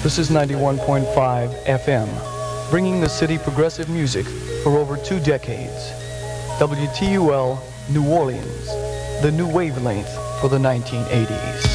This is 91.5 FM, bringing the city progressive music for over 2 decades. WTUL New Orleans, the new wavelength for the 1980s.